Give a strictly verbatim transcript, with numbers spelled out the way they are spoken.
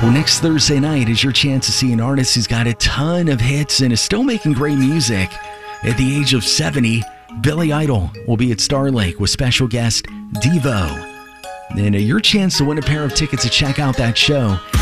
Well, next Thursday night is your chance to see an artist who's got a ton of hits and is still making great music. At the age of seventy, Billy Idol will be at Star Lake with special guest Devo. And uh, your chance to win a pair of tickets to check out that show